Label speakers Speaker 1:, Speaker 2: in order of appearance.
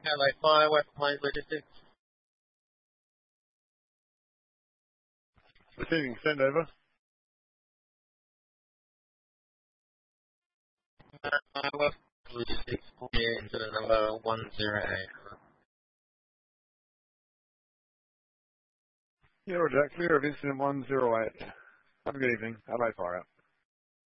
Speaker 1: Hello, Fire, West Plains Logistics.
Speaker 2: Receiving, send over.
Speaker 1: West Logistics, yeah, incident number 108.
Speaker 2: Yeah, Roger, clear of incident 108. Have a good evening. Bye-bye, Fire out.